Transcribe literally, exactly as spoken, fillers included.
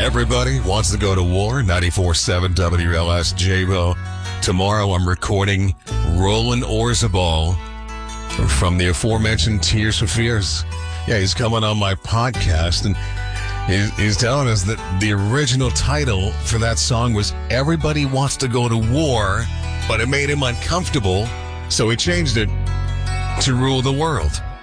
Everybody wants to go to war. ninety-four point seven W L S J-Bo. Tomorrow I'm recording Roland Orzabal from the aforementioned Tears for Fears. Yeah, he's coming on my podcast, and he's, he's telling us that the original title for that song was Everybody Wants to Go to War, but it made him uncomfortable, so he changed it to Rule the World.